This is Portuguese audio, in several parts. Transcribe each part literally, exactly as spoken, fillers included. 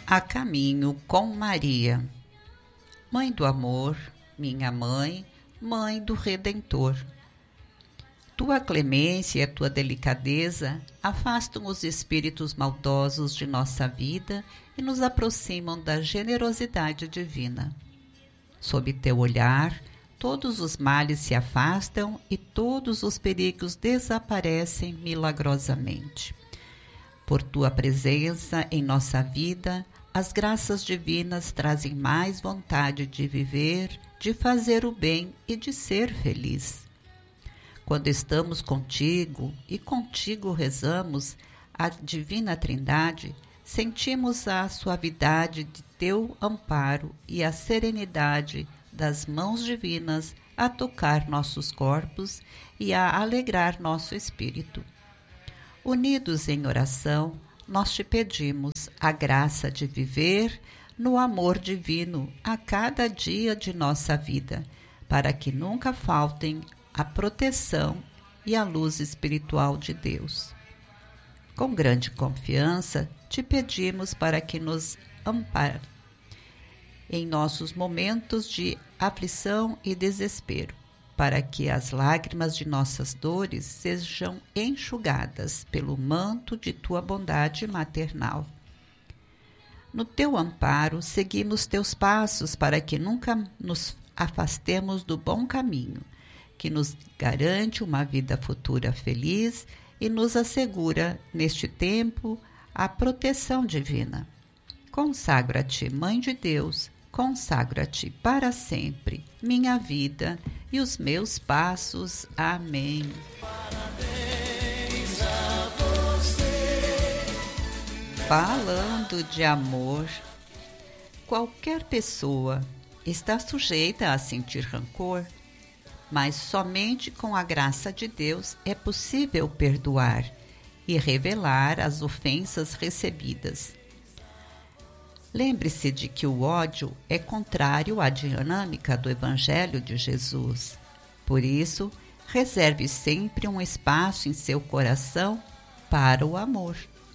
A caminho com Maria. Mãe do amor, minha mãe, mãe do Redentor. Tua clemência e a tua delicadeza afastam os espíritos maldosos de nossa vida e nos aproximam da generosidade divina. Sob teu olhar, todos os males se afastam e todos os perigos desaparecem milagrosamente. Por tua presença em nossa vida, as graças divinas trazem mais vontade de viver, de fazer o bem e de ser feliz. Quando estamos contigo e contigo rezamos a Divina Trindade, sentimos a suavidade de teu amparo e a serenidade das mãos divinas a tocar nossos corpos e a alegrar nosso espírito. Unidos em oração, nós te pedimos a graça de viver no amor divino a cada dia de nossa vida, para que nunca faltem a proteção e a luz espiritual de Deus. Com grande confiança, te pedimos para que nos ampare em nossos momentos de aflição e desespero, para que as lágrimas de nossas dores sejam enxugadas pelo manto de tua bondade maternal. No teu amparo, seguimos teus passos para que nunca nos afastemos do bom caminho, que nos garante uma vida futura feliz e nos assegura, neste tempo, a proteção divina. Consagro a ti, Mãe de Deus, consagro a ti para sempre minha vida e os meus passos. Amém. Parabéns a você. Falando de amor, qualquer pessoa está sujeita a sentir rancor, mas somente com a graça de Deus é possível perdoar e revelar as ofensas recebidas. Lembre-se de que o ódio é contrário à dinâmica do Evangelho de Jesus. Por isso, reserve sempre um espaço em seu coração para o amor.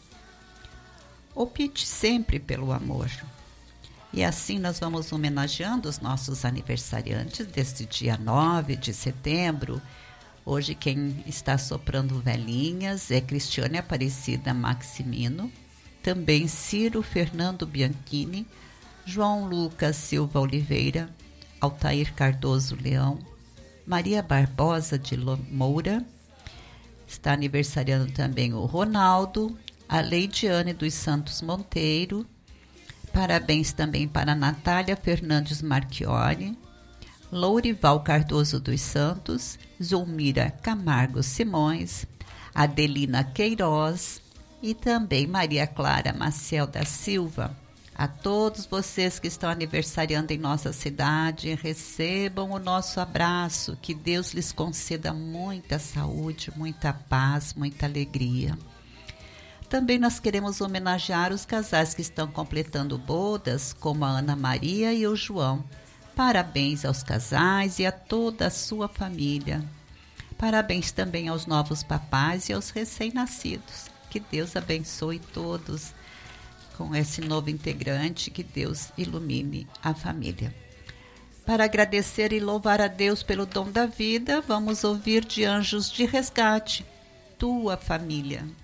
Opte sempre pelo amor. E assim nós vamos homenageando os nossos aniversariantes deste dia nove de setembro. Hoje quem está soprando velhinhas é Cristiane Aparecida Maximino, também Ciro Fernando Bianchini, João Lucas Silva Oliveira, Altair Cardoso Leão, Maria Barbosa de Moura, está aniversariando também o Ronaldo, a Leidiane dos Santos Monteiro, parabéns também para Natália Fernandes Marchiori, Lourival Cardoso dos Santos, Zulmira Camargo Simões, Adelina Queiroz, e também Maria Clara Maciel da Silva. A todos vocês que estão aniversariando em nossa cidade, recebam o nosso abraço, que Deus lhes conceda muita saúde, muita paz, muita alegria. Também nós queremos homenagear os casais que estão completando bodas, como a Ana Maria e o João. Parabéns aos casais e a toda a sua família. Parabéns também aos novos papais e aos recém-nascidos. Que Deus abençoe todos com esse novo integrante, que Deus ilumine a família. Para agradecer e louvar a Deus pelo dom da vida, vamos ouvir de Anjos de Resgate, Tua Família.